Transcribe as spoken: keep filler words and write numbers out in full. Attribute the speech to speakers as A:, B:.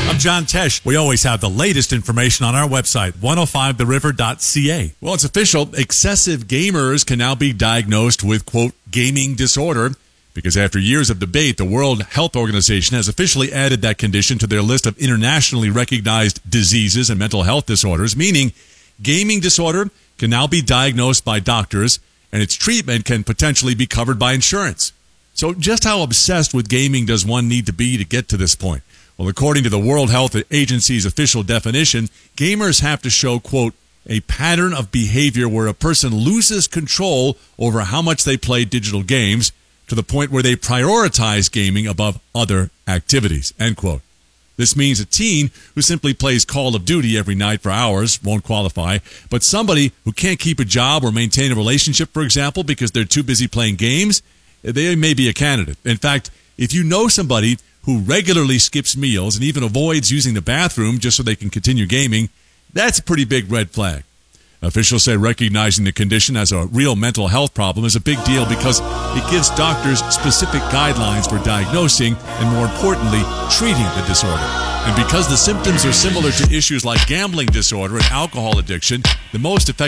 A: I'm John Tesh. We always have the latest information on our website, one oh five the river dot c a. Well, it's official. Excessive gamers can now be diagnosed with, quote, gaming disorder, because after years of debate, the World Health Organization has officially added that condition to their list of internationally recognized diseases and mental health disorders, meaning gaming disorder can now be diagnosed by doctors, and its treatment can potentially be covered by insurance. So just how obsessed with gaming does one need to be to get to this point? Well, according to the World Health Agency's official definition, gamers have to show, quote, a pattern of behavior where a person loses control over how much they play digital games to the point where they prioritize gaming above other activities, end quote. This means a teen who simply plays Call of Duty every night for hours won't qualify, but somebody who can't keep a job or maintain a relationship, for example, because they're too busy playing games, they may be a candidate. In fact, if you know somebody who regularly skips meals and even avoids using the bathroom just so they can continue gaming, that's a pretty big red flag. Officials say recognizing the condition as a real mental health problem is a big deal because it gives doctors specific guidelines for diagnosing and, more importantly, treating the disorder. And because the symptoms are similar to issues like gambling disorder and alcohol addiction, the most effective